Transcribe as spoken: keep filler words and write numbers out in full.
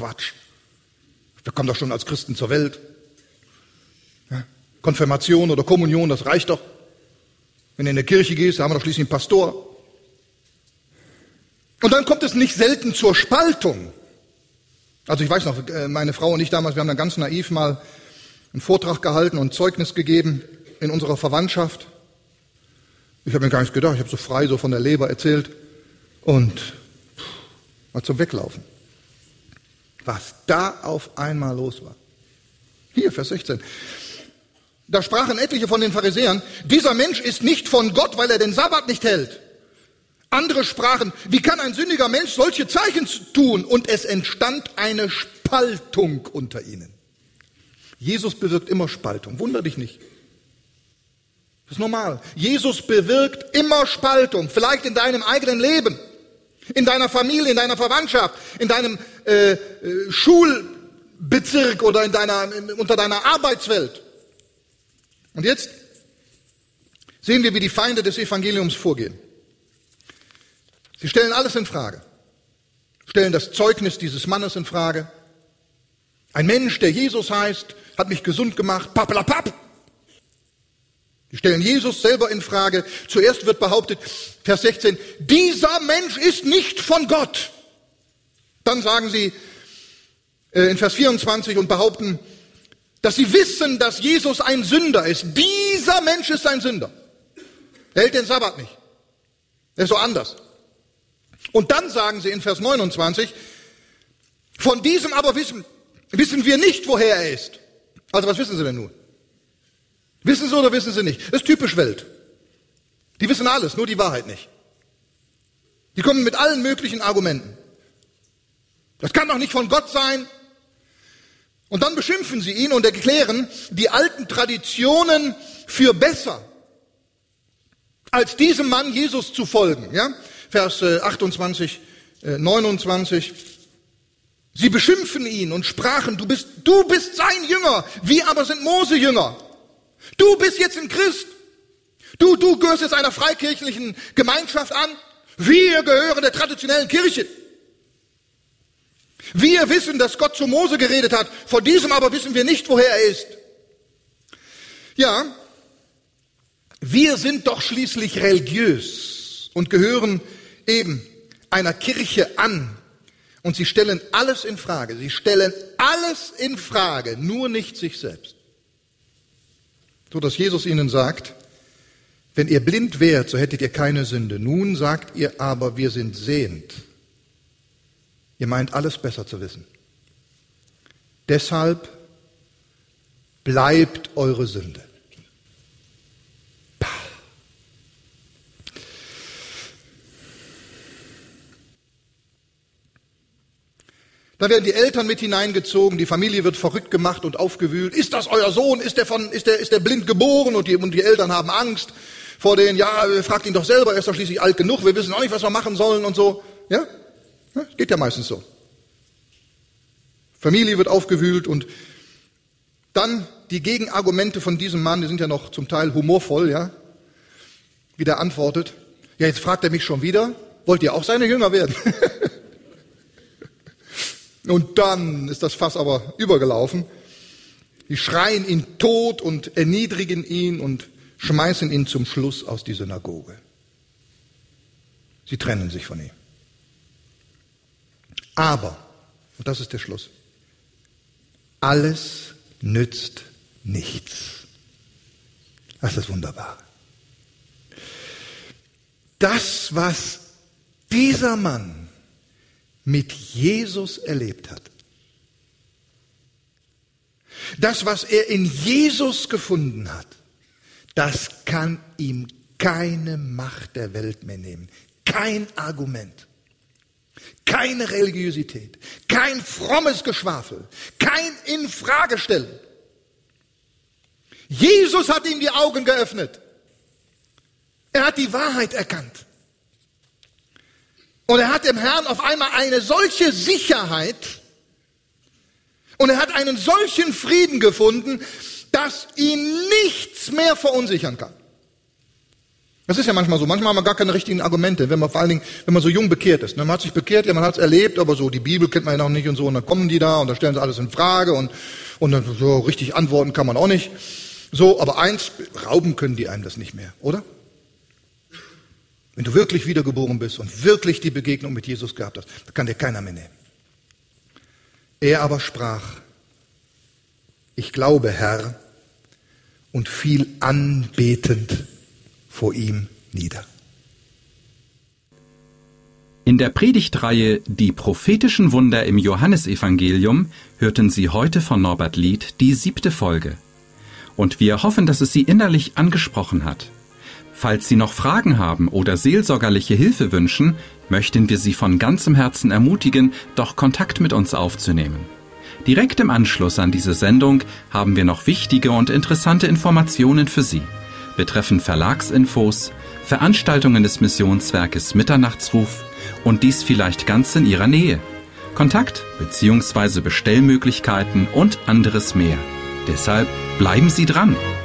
Quatsch. Wir kommen doch schon als Christen zur Welt. Ja? Konfirmation oder Kommunion, das reicht doch. Wenn du in die Kirche gehst, da haben wir doch schließlich einen Pastor. Und dann kommt es nicht selten zur Spaltung. Also ich weiß noch, meine Frau und ich damals, wir haben dann ganz naiv mal einen Vortrag gehalten und Zeugnis gegeben in unserer Verwandtschaft. Ich habe mir gar nichts gedacht, ich habe so frei so von der Leber erzählt und mal zum Weglaufen. Was da auf einmal los war. Hier, Vers sechzehn. Da sprachen etliche von den Pharisäern, dieser Mensch ist nicht von Gott, weil er den Sabbat nicht hält. Andere sprachen, wie kann ein sündiger Mensch solche Zeichen tun? Und es entstand eine Spaltung unter ihnen. Jesus bewirkt immer Spaltung, wunder dich nicht. Das ist normal. Jesus bewirkt immer Spaltung, vielleicht in deinem eigenen Leben, in deiner Familie, in deiner Verwandtschaft, in deinem äh, äh, Schulbezirk oder in deiner, in, unter deiner Arbeitswelt. Und jetzt sehen wir, wie die Feinde des Evangeliums vorgehen. Sie stellen alles in Frage, stellen das Zeugnis dieses Mannes in Frage. Ein Mensch, der Jesus heißt, hat mich gesund gemacht, pappelapapp. Sie stellen Jesus selber in Frage. Zuerst wird behauptet, Vers sechzehn, dieser Mensch ist nicht von Gott. Dann sagen sie äh, in Vers vierundzwanzig und behaupten, dass sie wissen, dass Jesus ein Sünder ist. Dieser Mensch ist ein Sünder. Er hält den Sabbat nicht. Er ist so anders. Und dann sagen sie in Vers neunundzwanzig, von diesem aber wissen, wissen wir nicht, woher er ist. Also was wissen sie denn nun? Wissen sie oder wissen sie nicht? Das ist typisch Welt. Die wissen alles, nur die Wahrheit nicht. Die kommen mit allen möglichen Argumenten. Das kann doch nicht von Gott sein. Und dann beschimpfen sie ihn und erklären die alten Traditionen für besser, als diesem Mann Jesus zu folgen. Ja? Vers achtundzwanzig, neunundzwanzig. Sie beschimpfen ihn und sprachen, du bist, du bist sein Jünger, wir aber sind Mose Jünger. Du bist jetzt ein Christ. Du, du gehörst jetzt einer freikirchlichen Gemeinschaft an. Wir gehören der traditionellen Kirche. Wir wissen, dass Gott zu Mose geredet hat. Von diesem aber wissen wir nicht, woher er ist. Ja, wir sind doch schließlich religiös und gehören eben einer Kirche an. Und sie stellen alles in Frage. Sie stellen alles in Frage, nur nicht sich selbst. So dass Jesus ihnen sagt, wenn ihr blind wärt, so hättet ihr keine Sünde. Nun sagt ihr aber, wir sind sehend. Ihr meint alles besser zu wissen. Deshalb bleibt eure Sünde. Pah. Da werden die Eltern mit hineingezogen, die Familie wird verrückt gemacht und aufgewühlt. Ist das euer Sohn? Ist der, von, ist der, ist der blind geboren? Und die, und die Eltern haben Angst vor denen, ja, fragt ihn doch selber, er ist doch schließlich alt genug, wir wissen auch nicht, was wir machen sollen und so. Ja? Ja, geht ja meistens so. Familie wird aufgewühlt und dann die Gegenargumente von diesem Mann, die sind ja noch zum Teil humorvoll, ja, wie der antwortet. Ja, jetzt fragt er mich schon wieder, wollt ihr auch seine Jünger werden? Und dann ist das Fass aber übergelaufen. Die schreien ihn tot und erniedrigen ihn und schmeißen ihn zum Schluss aus die Synagoge. Sie trennen sich von ihm. Aber, und das ist der Schluss, alles nützt nichts. Das ist das Wunderbare. Das, was dieser Mann mit Jesus erlebt hat, das, was er in Jesus gefunden hat, das kann ihm keine Macht der Welt mehr nehmen. Kein Argument. Keine Religiosität, kein frommes Geschwafel, kein Infragestellen. Jesus hat ihm die Augen geöffnet. Er hat die Wahrheit erkannt. Und er hat im Herrn auf einmal eine solche Sicherheit und er hat einen solchen Frieden gefunden, dass ihn nichts mehr verunsichern kann. Das ist ja manchmal so. Manchmal haben wir gar keine richtigen Argumente, wenn man vor allen Dingen, wenn man so jung bekehrt ist. Man hat sich bekehrt, ja, man hat es erlebt, aber so die Bibel kennt man ja noch nicht und so. Und dann kommen die da und da stellen sie alles in Frage und, und dann so richtig antworten kann man auch nicht. So, aber eins, rauben können die einem das nicht mehr, oder? Wenn du wirklich wiedergeboren bist und wirklich die Begegnung mit Jesus gehabt hast, dann kann dir keiner mehr nehmen. Er aber sprach, ich glaube, Herr, und fiel anbetend vor ihm nieder. In der Predigtreihe Die prophetischen Wunder im Johannesevangelium hörten Sie heute von Norbert Lied die siebte Folge. Und wir hoffen, dass es Sie innerlich angesprochen hat. Falls Sie noch Fragen haben oder seelsorgerliche Hilfe wünschen, möchten wir Sie von ganzem Herzen ermutigen, doch Kontakt mit uns aufzunehmen. Direkt im Anschluss an diese Sendung haben wir noch wichtige und interessante Informationen für Sie, betreffend Verlagsinfos, Veranstaltungen des Missionswerkes Mitternachtsruf und dies vielleicht ganz in Ihrer Nähe. Kontakt bzw. Bestellmöglichkeiten und anderes mehr. Deshalb bleiben Sie dran!